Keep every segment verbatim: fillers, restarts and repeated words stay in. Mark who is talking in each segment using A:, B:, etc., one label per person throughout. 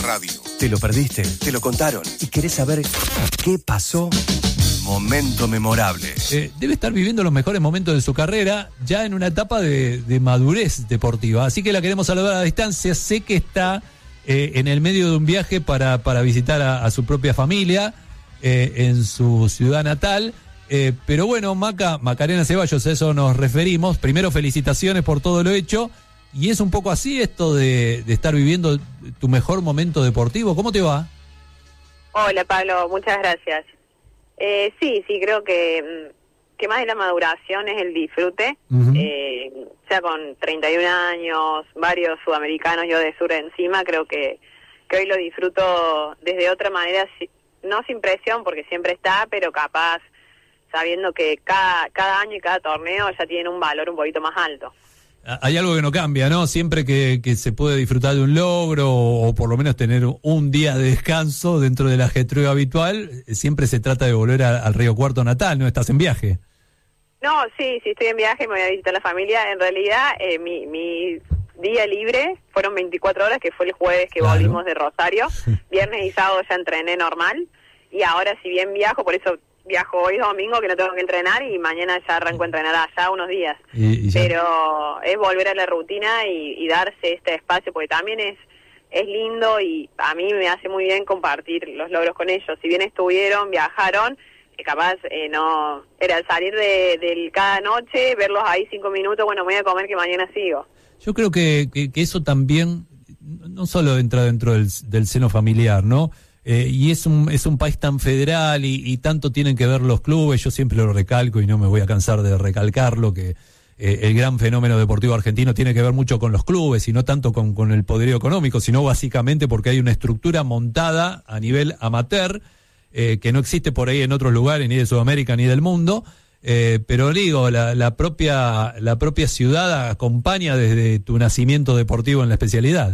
A: radio. ¿Te lo perdiste? ¿Te lo contaron? ¿Y querés saber qué pasó? Momento memorable.
B: Eh, debe estar viviendo los mejores momentos de su carrera, ya en una etapa de, de madurez deportiva. Así que la queremos saludar a distancia. Sé que está eh, en el medio de un viaje para, para visitar a, a su propia familia eh, en su ciudad natal. Eh, pero bueno, Maca, Macarena Ceballos, a eso nos referimos. Primero, felicitaciones por todo lo hecho. Y es un poco así esto de, de estar viviendo tu mejor momento deportivo. ¿Cómo te va?
C: Hola, Pablo, muchas gracias. Eh, sí, sí, creo que, que más de la maduración es el disfrute. Uh-huh. Eh, ya con treinta y un años, varios sudamericanos, yo de sur encima, creo que, que hoy lo disfruto desde otra manera, no sin presión, porque siempre está, pero capaz sabiendo que cada, cada año y cada torneo ya tiene un valor un poquito más alto.
B: Hay algo que no cambia, ¿no? Siempre que, que se puede disfrutar de un logro o, o por lo menos tener un día de descanso dentro del ajetreo habitual, siempre se trata de volver a, al Río Cuarto natal, ¿no? ¿Estás en viaje?
C: No, sí, sí estoy en viaje, me voy a visitar a la familia. En realidad, eh, mi, mi día libre fueron veinticuatro horas, que fue el jueves que claro. volvimos de Rosario. Viernes y sábado ya entrené normal. Y ahora, si bien viajo, por eso viajo hoy domingo, que no tengo que entrenar, y mañana ya arranco a entrenar allá unos días. Y, y Pero es volver a la rutina y, y darse este espacio, porque también es es lindo y a mí me hace muy bien compartir los logros con ellos. Si bien estuvieron, viajaron, que capaz eh, no era el salir de, de cada noche, verlos ahí cinco minutos, bueno, me voy a comer que mañana sigo.
B: Yo creo que, que, que eso también no solo entra dentro del, del seno familiar, ¿no? Eh, y es un es un país tan federal y, y tanto tienen que ver los clubes. Yo siempre lo recalco y no me voy a cansar de recalcarlo, que eh, el gran fenómeno deportivo argentino tiene que ver mucho con los clubes y no tanto con, con el poderío económico, sino básicamente porque hay una estructura montada a nivel amateur eh, que no existe por ahí en otros lugares, ni de Sudamérica ni del mundo. Eh, pero digo, la, la propia la propia ciudad acompaña desde tu nacimiento deportivo en la especialidad.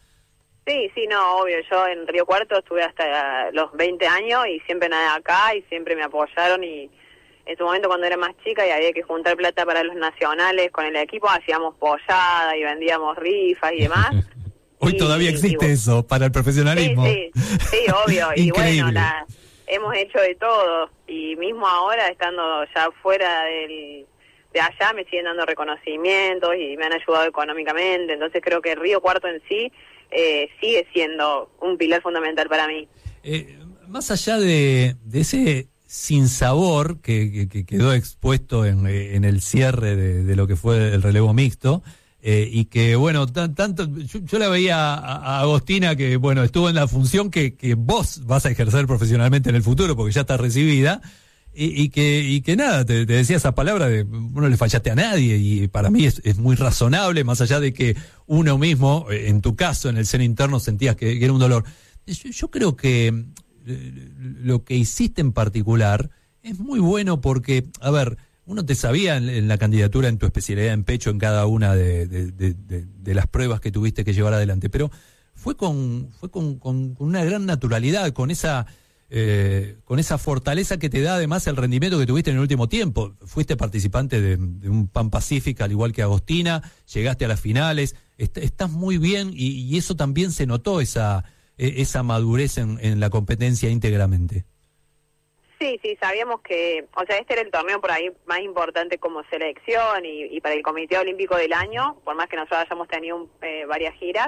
C: Sí, sí, no, obvio. Yo en Río Cuarto estuve hasta los veinte años y siempre nadé acá y siempre me apoyaron. Y en su momento, cuando era más chica y había que juntar plata para los nacionales con el equipo, hacíamos pollada y vendíamos rifas y demás.
B: Hoy
C: y,
B: todavía existe y, eso para el profesionalismo.
C: Sí, sí, sí, obvio. Y bueno, la, hemos hecho de todo. Y mismo ahora, estando ya fuera del de allá, me siguen dando reconocimientos y me han ayudado económicamente. Entonces creo que Río Cuarto en sí Eh, sigue siendo un pilar fundamental para mí.
B: Eh, más allá de, de ese sinsabor que, que, que quedó expuesto en, en el cierre de, de lo que fue el relevo mixto, eh, y que, bueno, tan, tanto yo, yo la veía a, a Agostina, que, bueno, estuvo en la función que, que vos vas a ejercer profesionalmente en el futuro, porque ya está recibida, y, y que y que nada, te, te decía esa palabra de no le fallaste a nadie, y para mí es, es muy razonable, más allá de que uno mismo, en tu caso, en el seno interno, sentías que, que era un dolor. Yo, yo creo que lo que hiciste en particular es muy bueno porque, a ver, uno te sabía en, en la candidatura, en tu especialidad en pecho, en cada una de, de, de, de, de las pruebas que tuviste que llevar adelante, pero fue con fue con, con, con una gran naturalidad, con esa Eh, con esa fortaleza que te da además el rendimiento que tuviste en el último tiempo. Fuiste participante de, de un Pan Pacific al igual que Agostina, llegaste a las finales, est- estás muy bien y, y eso también se notó, esa eh, esa madurez en, en la competencia íntegramente.
C: Sí, sí, sabíamos que, o sea, este era el torneo por ahí más importante como selección y, y para el Comité Olímpico del año, por más que nosotros hayamos tenido un, eh, varias giras.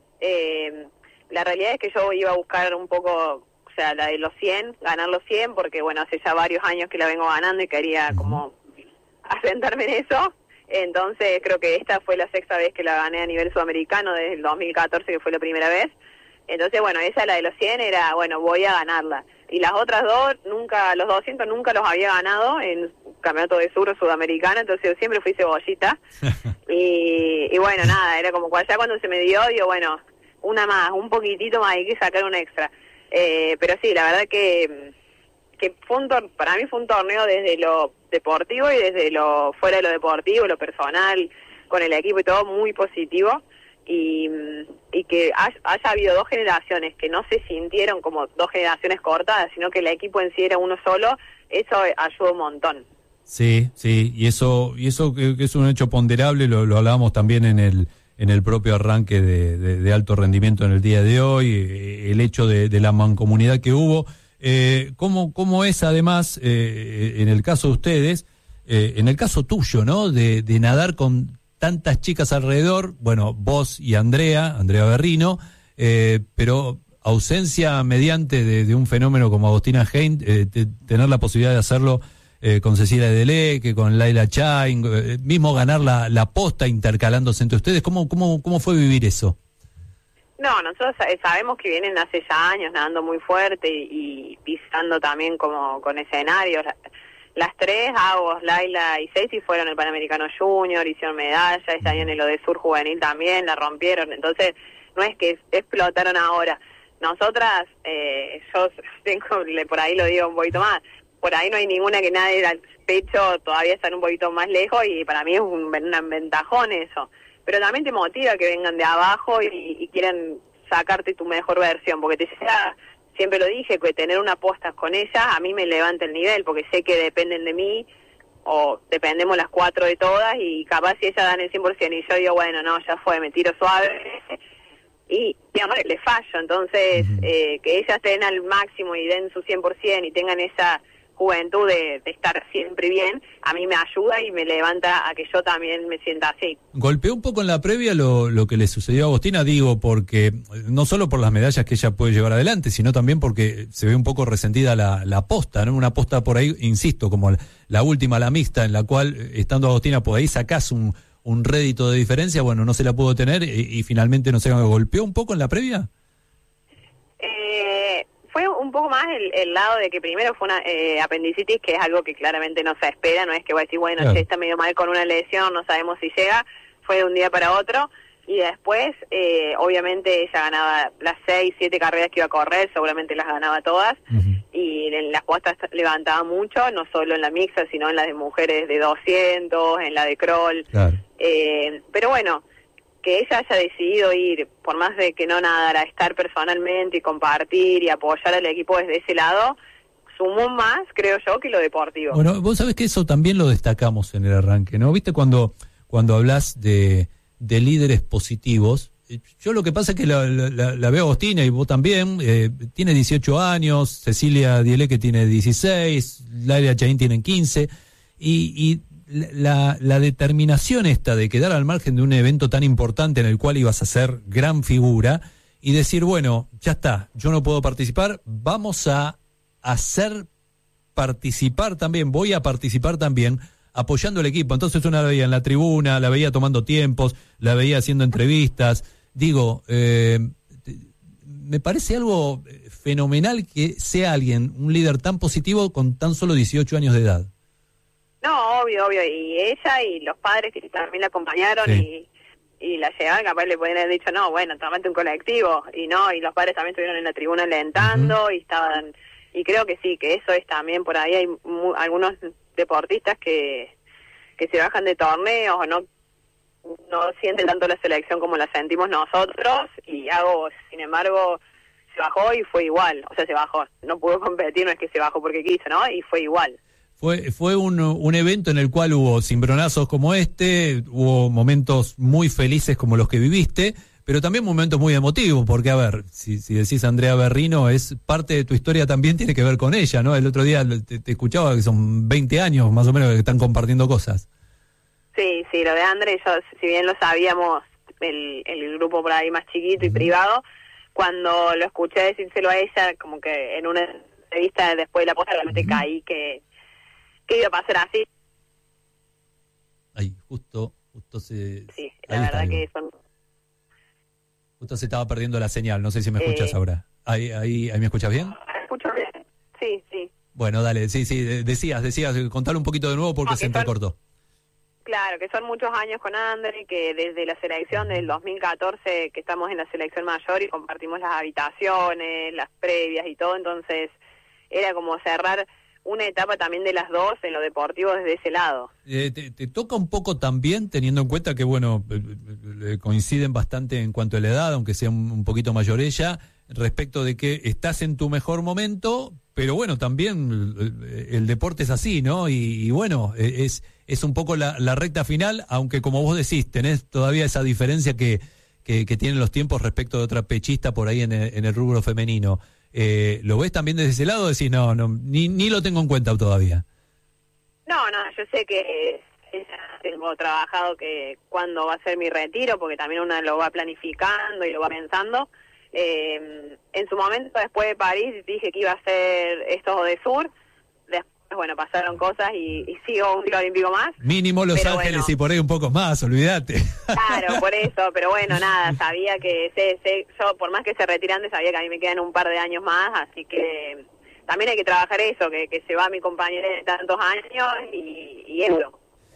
C: Eh, la realidad es que yo iba a buscar un poco, o sea, la de los cien, ganar los cien, porque bueno, hace ya varios años que la vengo ganando y quería como asentarme en eso. Entonces creo que esta fue la sexta vez que la gané a nivel sudamericano desde el dos mil catorce, que fue la primera vez. Entonces bueno, esa, la de los cien, era, bueno, voy a ganarla. Y las otras dos, nunca, los doscientos nunca los había ganado en campeonato de sur o sudamericano, entonces yo siempre fui cebollita. y, y bueno, nada, era como ya cuando se me dio, digo, bueno, una más, un poquitito más, hay que sacar un extra. Eh, pero sí, la verdad que, que fue un tor- para mí fue un torneo desde lo deportivo y desde lo fuera de lo deportivo, lo personal, con el equipo y todo, muy positivo. Y, y que haya, haya habido dos generaciones que no se sintieron como dos generaciones cortadas, sino que el equipo en sí era uno solo, eso ayuda un montón.
B: Sí, sí, y eso y eso que, que es un hecho ponderable, lo, lo hablábamos también en el en el propio arranque de, de, de alto rendimiento en el día de hoy, eh, el hecho de, de la mancomunidad que hubo. Eh, ¿cómo, ¿Cómo es además, eh, en el caso de ustedes, eh, en el caso tuyo, ¿no? De, de nadar con tantas chicas alrededor, bueno, vos y Andrea, Andrea Berrino, eh, pero ausencia mediante de, de un fenómeno como Agostina Hein, eh, de tener la posibilidad de hacerlo eh, con Cecilia Deleque, con Laila Chain, eh, mismo ganar la, la posta intercalándose entre ustedes. ¿Cómo, cómo, cómo fue vivir eso?
C: No, nosotros sabemos que vienen hace ya años nadando muy fuerte y, y pisando también como con escenarios. Las tres, Agos, Laila y Ceci, fueron el Panamericano Junior, hicieron medalla, este año en lo de Sur Juvenil también, la rompieron. Entonces, no es que explotaron ahora. Nosotras, eh, yo tengo, por ahí lo digo un poquito más, por ahí no hay ninguna que nadie al pecho, todavía están un poquito más lejos y para mí es un, un ventajón eso. Pero también te motiva que vengan de abajo y, y quieran sacarte tu mejor versión, porque te sea, siempre lo dije, que tener una posta con ella a mí me levanta el nivel, porque sé que dependen de mí, o dependemos las cuatro de todas, y capaz si ella dan el cien por ciento y yo digo, bueno, no, ya fue, me tiro suave, y digamos, le fallo. Entonces, uh-huh. eh, que ellas estén al máximo y den su cien por ciento y tengan esa juventud de, de estar siempre bien, a mí me ayuda y me levanta a que yo también me sienta así.
B: Golpeó un poco en la previa lo, lo que le sucedió a Agostina, digo, porque no solo por las medallas que ella puede llevar adelante, sino también porque se ve un poco resentida la, la posta, ¿no? Una posta por ahí, insisto, como la, la última, la mixta, en la cual, estando Agostina por ahí, sacás un, un rédito de diferencia, bueno, no se la pudo tener y, y finalmente, no sé, ¿golpeó un poco en la previa?
C: Eh... Fue un poco más el, el lado de que primero fue una eh, apendicitis, que es algo que claramente no se espera, no es que voy a decir, bueno, claro, está medio mal con una lesión, no sabemos si llega, fue de un día para otro, y después, eh, obviamente, ella ganaba las seis, siete carreras que iba a correr, seguramente las ganaba todas, uh-huh. y en las postas levantaba mucho, no solo en la mixta, sino en las de mujeres de doscientos, en la de crawl, claro. eh, pero bueno, que ella haya decidido ir, por más de que no nadara, estar personalmente y compartir y apoyar al equipo desde ese lado, sumó más, creo yo, que lo deportivo.
B: Bueno, vos sabés que eso también lo destacamos en el arranque, ¿no? ¿Viste cuando cuando hablas de, de líderes positivos? Yo lo que pasa es que la, la, la veo a Agostina y vos también, eh, tiene dieciocho años, Cecilia Deleque tiene dieciséis, Laila Chain tienen quince, y... y La, la determinación esta de quedar al margen de un evento tan importante en el cual ibas a ser gran figura y decir, bueno, ya está, yo no puedo participar, vamos a hacer participar también, voy a participar también apoyando al equipo. Entonces una la veía en la tribuna, la veía tomando tiempos, la veía haciendo entrevistas. Digo, eh, me parece algo fenomenal que sea alguien, un líder tan positivo con tan solo dieciocho años de edad.
C: No, obvio, obvio, y ella y los padres que también la acompañaron sí. y, y la llevaban, capaz le podían haber dicho, no, bueno, tomate un colectivo, y no, y los padres también estuvieron en la tribuna alentando, uh-huh. y estaban, y creo que sí, que eso es también, por ahí hay mu- algunos deportistas que, que se bajan de torneos o no, no sienten tanto la selección como la sentimos nosotros, y hago, sin embargo, se bajó y fue igual, o sea, se bajó, no pudo competir, no es que se bajó porque quiso, ¿no? Y fue igual.
B: Fue fue un, un evento en el cual hubo cimbronazos como este, hubo momentos muy felices como los que viviste, pero también momentos muy emotivos, porque a ver, si, si decís Andrea Berrino, es parte de tu historia también tiene que ver con ella, ¿no? El otro día te, te escuchaba que son veinte años más o menos que están compartiendo cosas.
C: Sí, sí, lo de Andrea, yo, si bien lo sabíamos, el, el grupo por ahí más chiquito y uh-huh. privado, cuando lo escuché decírselo a ella, como que en una entrevista después de la posta realmente uh-huh. caí que... que iba a pasar así.
B: Ay, justo, justo se...
C: Sí, la verdad que son...
B: Justo se estaba perdiendo la señal, no sé si me escuchas eh... ahora. ¿Ahí, ahí, ahí me escuchas bien?
C: ¿Me escucho bien? Sí, sí.
B: Bueno, dale, sí, sí, decías, decías, contale un poquito de nuevo porque no, se entrecortó.
C: Son... Claro, que son muchos años con Andre, que desde la selección del dos mil catorce, que estamos en la selección mayor y compartimos las habitaciones, las previas y todo, entonces era como cerrar... una etapa también de las dos en lo deportivo desde ese lado.
B: Eh, te, te toca un poco también, teniendo en cuenta que, bueno, eh, coinciden bastante en cuanto a la edad, aunque sea un, un poquito mayor ella, respecto de que estás en tu mejor momento, pero bueno, también el, el deporte es así, ¿no? Y, y bueno, es, es un poco la, la recta final, aunque como vos decís, tenés todavía esa diferencia que, que, que tienen los tiempos respecto de otra pechista por ahí en el, en el rubro femenino. Eh, ¿Lo ves también desde ese lado? Decís, no, no ni, ni lo tengo en cuenta todavía.
C: No, no, yo sé que tengo trabajado que cuándo va a ser mi retiro, porque también uno lo va planificando y lo va pensando. Eh, en su momento, después de París, dije que iba a hacer estos de sur. Después, bueno, pasaron cosas y, y sigo un ciclo olímpico más.
B: Mínimo Los
C: pero
B: Ángeles
C: bueno,
B: y por ahí un poco más, olvídate.
C: Claro, por eso, pero bueno, nada, sabía que sé, sé, yo por más que se retiran, sabía que a mí me quedan un par de años más, así que también hay que trabajar eso, que, que se va mi compañera de tantos años y, y eso.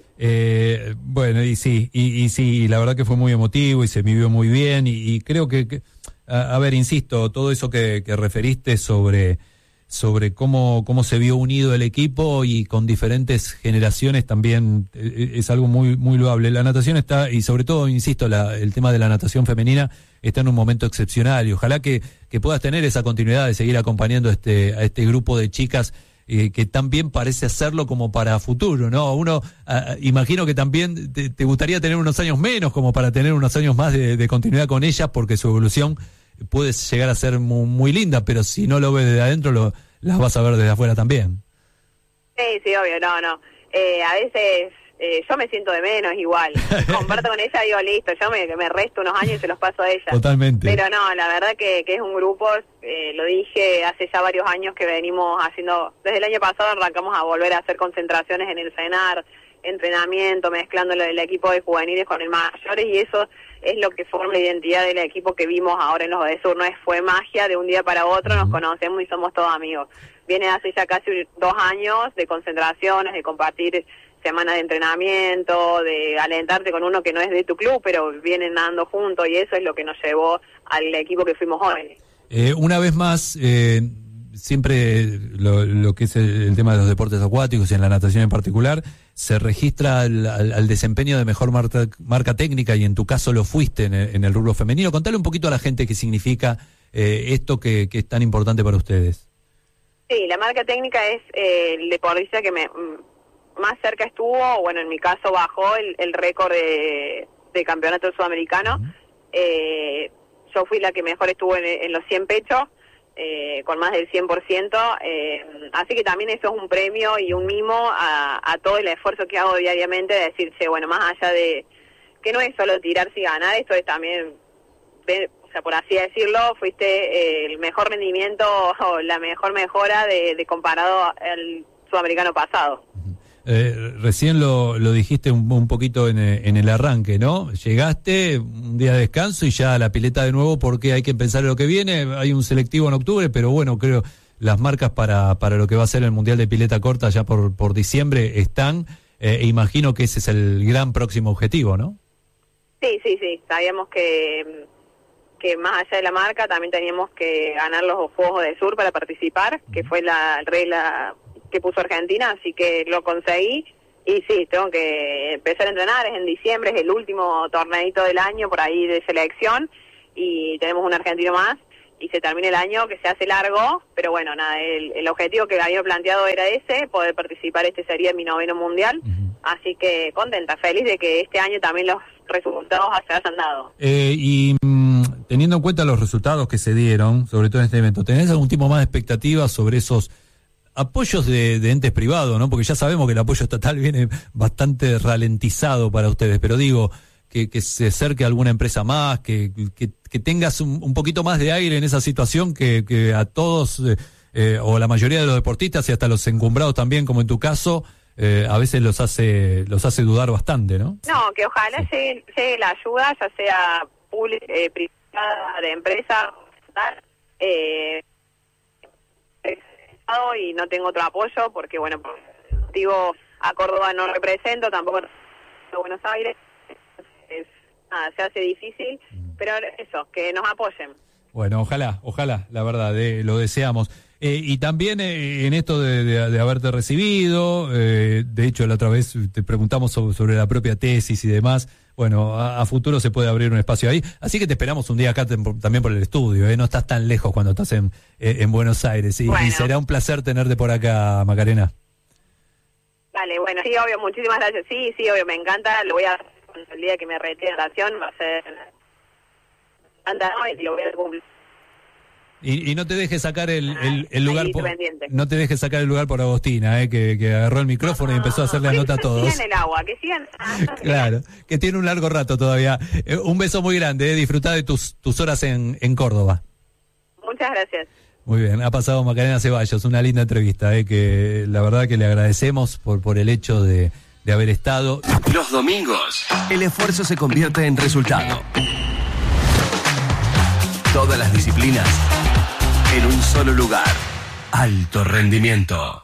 B: Eh, bueno, y sí, y, y sí, la verdad que fue muy emotivo y se vivió muy bien y, y creo que, que a, a ver, insisto, todo eso que, que referiste sobre, sobre cómo, cómo se vio unido el equipo y con diferentes generaciones también eh, es algo muy, muy loable. La natación está, y sobre todo, insisto, la, el tema de la natación femenina está en un momento excepcional y ojalá que, que puedas tener esa continuidad de seguir acompañando este, a este grupo de chicas Eh, que también parece hacerlo como para futuro, ¿no? Uno, uh, imagino que también te, te gustaría tener unos años menos como para tener unos años más de, de continuidad con ellas, porque su evolución puede llegar a ser muy, muy linda, pero si no lo ves desde adentro, lo, las vas a ver desde afuera también.
C: Sí, sí, obvio, no, no. Eh, a veces eh, yo me siento de menos igual. Comparto con ella y digo, listo, yo me, me resto unos años y se los paso a ella.
B: Totalmente.
C: Pero no, la verdad que, que es un grupo, eh, lo dije hace ya varios años que venimos haciendo, desde el año pasado arrancamos a volver a hacer concentraciones en el CENAR, entrenamiento, mezclando el equipo de juveniles con el mayores, y eso es lo que forma la identidad del equipo que vimos ahora en los de Sur. No es, fue magia de un día para otro, nos conocemos y somos todos amigos. Viene hace ya casi dos años de concentraciones, de compartir semanas de entrenamiento, de alentarte con uno que no es de tu club, pero vienen nadando juntos, y eso es lo que nos llevó al equipo que fuimos jóvenes.
B: Eh, una vez más, eh, siempre lo, lo que es el, el tema de los deportes acuáticos y en la natación en particular, se registra al, al, al desempeño de mejor marca, marca técnica, y en tu caso lo fuiste en el, en el rubro femenino. Contale un poquito a la gente qué significa eh, esto que, que es tan importante para ustedes.
C: Sí, la marca técnica es eh, el deportista que me más cerca estuvo, bueno, en mi caso bajó el, el récord de, de campeonato sudamericano. Uh-huh. eh, yo fui la que mejor estuvo en, en los cien pechos, eh, con más del cien por ciento, eh, así que también eso es un premio y un mimo a, a todo el esfuerzo que hago diariamente, de decirse, bueno, más allá de que no es solo tirarse y ganar, esto es también, de, o sea, por así decirlo, fuiste eh, el mejor rendimiento o la mejor mejora de, de comparado al sudamericano pasado.
B: Eh, recién lo, lo dijiste un, un poquito en, en el arranque, ¿no? Llegaste, un día de descanso y ya a la pileta de nuevo, porque hay que pensar en lo que viene. Hay un selectivo en octubre, pero bueno, creo las marcas para, para lo que va a ser el Mundial de Pileta Corta ya por, por diciembre están, eh, e imagino que ese es el gran próximo objetivo, ¿no?
C: Sí, sí, sí. Sabíamos que, que más allá de la marca también teníamos que ganar los Juegos de Sur para participar, que fue la regla que puso Argentina, así que lo conseguí, y sí, tengo que empezar a entrenar, es en diciembre, es el último torneito del año por ahí de selección, y tenemos un argentino más, y se termina el año que se hace largo, pero bueno, nada, el, el objetivo que había planteado era ese, poder participar, este sería mi noveno mundial, uh-huh. Así que contenta, feliz de que este año también los resultados se hayan dado.
B: Eh, y mm, teniendo en cuenta los resultados que se dieron, sobre todo en este evento, ¿tenés algún tipo más de expectativas sobre esos apoyos de, de entes privados, ¿no? Porque ya sabemos que el apoyo estatal viene bastante ralentizado para ustedes, pero digo, que, que se acerque a alguna empresa más, que, que, que tengas un, un poquito más de aire en esa situación, que, que a todos, eh, eh, o la mayoría de los deportistas y hasta los encumbrados también, como en tu caso, eh, a veces los hace los hace dudar bastante, ¿no?
C: No, que ojalá sí. llegue, llegue la ayuda, ya sea pública, eh, privada, de empresa, eh, y no tengo otro apoyo porque, bueno, por motivo a Córdoba no represento, tampoco a Buenos Aires, es, nada, se hace difícil, pero eso, que nos apoyen.
B: Bueno, ojalá, ojalá, la verdad, eh, lo deseamos. Eh, y también eh, en esto de, de, de haberte recibido, eh, de hecho la otra vez te preguntamos sobre, sobre la propia tesis y demás, bueno, a, a futuro se puede abrir un espacio ahí, así que te esperamos un día acá tem- también por el estudio, ¿eh? No estás tan lejos cuando estás en, eh, en Buenos Aires, y,
C: bueno.
B: y será un placer tenerte por acá, Macarena.
C: Vale, bueno, sí, obvio, muchísimas gracias, sí, sí, obvio, me encanta, lo voy a hacer el día que me retire de natación, va a ser... anda, no, y lo voy a cumplir.
B: Y, y no te dejes sacar el, el, el lugar por,
C: pendiente.
B: no te dejes sacar el lugar por Agostina, eh, que, que agarró el micrófono y empezó a hacerle la nota a todos.
C: Que sigan el agua, que sigan.
B: Claro, que tiene un largo rato todavía. Eh, un beso muy grande, eh, disfrutá de tus, tus horas en, en Córdoba.
C: Muchas gracias.
B: Muy bien, ha pasado Macarena Ceballos, una linda entrevista, eh, que la verdad que le agradecemos por, por el hecho de, de haber estado.
A: Los domingos, el esfuerzo se convierte en resultado. Todas las disciplinas en un solo lugar. Alto rendimiento.